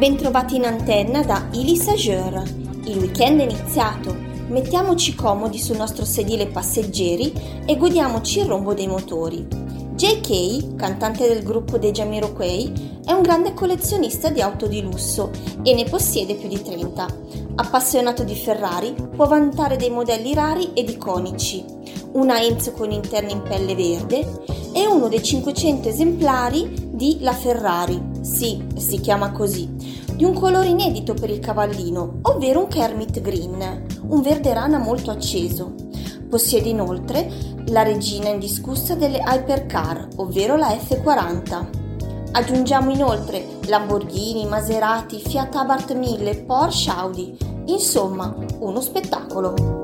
Bentrovati in antenna da Ilisageur. Il weekend è iniziato. Mettiamoci comodi sul nostro sedile passeggeri e godiamoci il rombo dei motori. JK, cantante del gruppo dei Jamiroquai, è un grande collezionista di auto di lusso e ne possiede più di 30. Appassionato di Ferrari, può vantare dei modelli rari ed iconici, una Enzo con interni in pelle verde e uno dei 500 esemplari di La Ferrari, sì, si chiama così, di un colore inedito per il cavallino, ovvero un Kermit Green, un verde rana molto acceso. Possiede inoltre la regina indiscussa delle hypercar, ovvero la F40. Aggiungiamo inoltre Lamborghini, Maserati, Fiat Abarth 1000, Porsche, Audi. Insomma, uno spettacolo.